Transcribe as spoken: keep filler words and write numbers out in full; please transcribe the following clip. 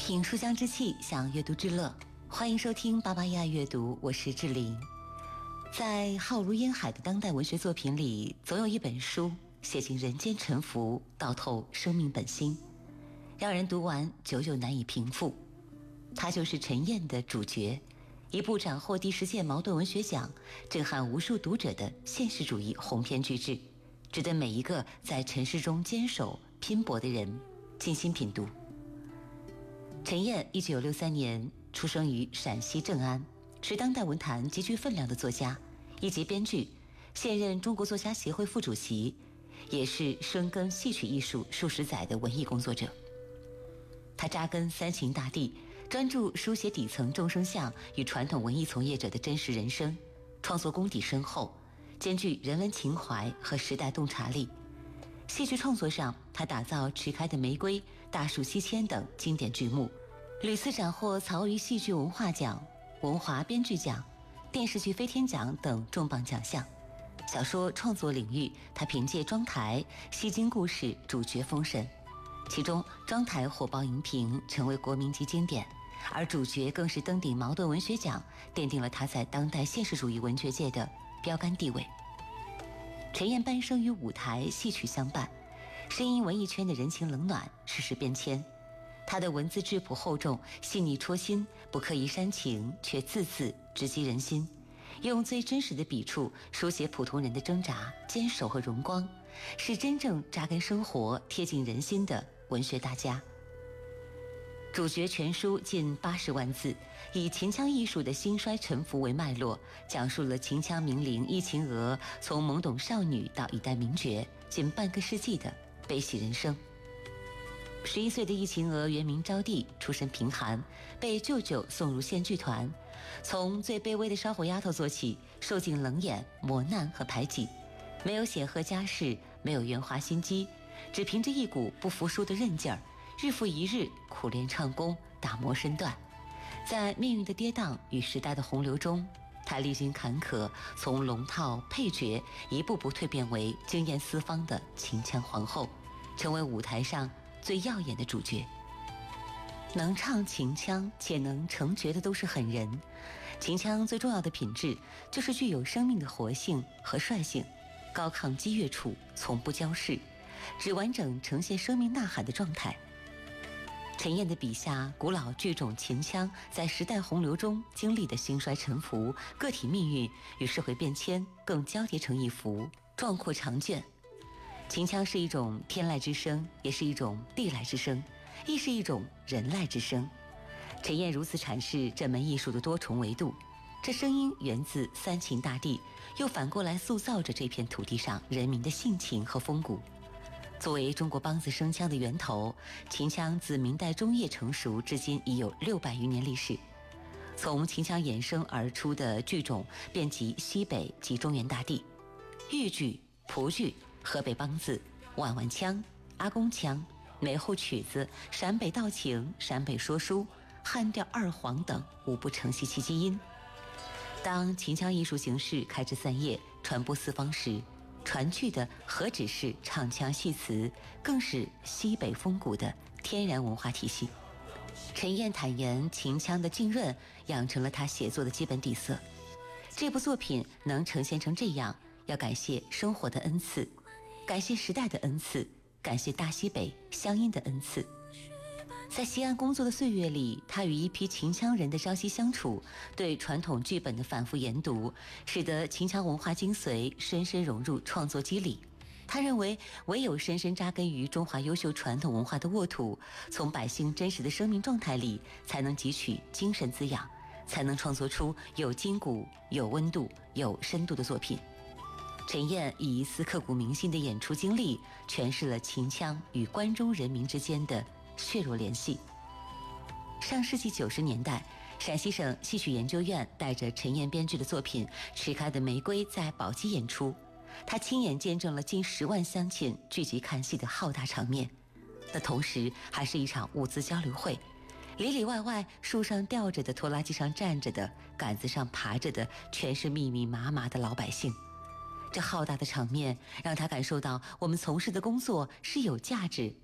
品书香之气，享阅读之乐，欢迎收听巴巴亚阅读，我是志玲。在浩如烟海的当代文学作品里，总有一本书写尽人间沉浮，道透生命本心，让人读完久久难以平复。它就是陈燕的主角，一部斩获第十届茅盾文学奖、震撼无数读者的现实主义鸿篇巨制，值得每一个在尘世中坚守拼搏的人静心品读。陈燕一九六三年出生于陕西正安，是当代文坛极具分量的作家，一级编剧，现任中国作家协会副主席，也是深耕戏曲艺术数十载的文艺工作者。他扎根三秦大地，专注书写底层众生相与传统文艺从业者的真实人生，创作功底深厚，兼具人文情怀和时代洞察力。戏剧创作上，他打造《迟开的玫瑰》《大树西迁》等经典剧目，屡次斩获曹禺戏剧文化奖、文华编剧奖、电视剧飞天奖等重磅奖项。小说创作领域，他凭借《妆台》戏精故事主角封神，其中《妆台》火爆荧屏，成为国民级经典，而主角更是登顶茅盾文学奖，奠定了他在当代现实主义文学界的标杆地位。陈燕半生与舞台戏曲相伴，深谙文艺圈的人情冷暖、世事变迁。他的文字质朴厚重，细腻戳心，不刻意煽情，却字字直击人心，用最真实的笔触书写普通人的挣扎、坚守和荣光，是真正扎根生活、贴近人心的文学大家。主角全书近八十万字，以秦腔艺术的兴衰沉浮为脉络，讲述了秦腔名伶易秦娥从懵懂少女到一代名角，近半个世纪的悲喜人生。十一岁的易秦娥原名招娣，出身贫寒，被舅舅送入县剧团，从最卑微的烧火丫头做起，受尽冷眼、磨难和排挤，没有显赫家世，没有圆滑心机，只凭着一股不服输的韧劲儿，日复一日苦练唱功，打磨身段。在命运的跌宕与时代的洪流中，他历经坎坷，从龙套配角一步步蜕变为惊艳四方的秦腔皇后，成为舞台上最耀眼的主角。能唱秦腔且能成角的都是狠人。秦腔最重要的品质就是具有生命的活性和率性，高亢激越处从不骄饰，只完整呈现生命呐喊的状态。陈燕的笔下，古老剧种秦腔在时代洪流中经历的兴衰沉浮、个体命运与社会变迁，更交叠成一幅壮阔长卷。秦腔是一种天籁之声，也是一种地籁之声，亦是一种人籁之声。陈燕如此阐释这门艺术的多重维度，这声音源自三秦大地，又反过来塑造着这片土地上人民的性情和风骨。作为中国梆子声腔的源头，秦腔自明代中叶成熟至今已有六百余年历史。从秦腔衍生而出的剧种遍及西北及中原大地，豫剧、蒲剧、河北梆子、碗碗腔、阿公腔、梅后曲子、陕北道情、陕北说书、汉调二黄等无不承袭其基因。当秦腔艺术形式开枝散叶，传播四方时，传去的何止是唱腔戏词，更是西北风骨的天然文化体系。陈燕坦言，秦腔的浸润养成了他写作的基本底色。这部作品能呈现成这样，要感谢生活的恩赐，感谢时代的恩赐，感谢大西北乡音的恩赐。在西安工作的岁月里，他与一批秦腔人的朝夕相处，对传统剧本的反复研读，使得秦腔文化精髓深深融入创作肌理。他认为，唯有深深扎根于中华优秀传统文化的沃土，从百姓真实的生命状态里，才能汲取精神滋养，才能创作出有筋骨、有温度、有深度的作品。陈燕以一次刻骨铭心的演出经历，诠释了秦腔与关中人民之间的血肉联系。上世纪九十年代，陕西省戏曲研究院带着陈燕编剧的作品《迟开的玫瑰》在宝鸡演出，他亲眼见证了近十万乡亲聚集看戏的浩大场面。那同时还是一场物资交流会，里里外外树上吊着的、拖拉机上站着的、杆子上爬着的，全是密密麻麻的老百姓。这浩大的场面让他感受到，我们从事的工作是有价值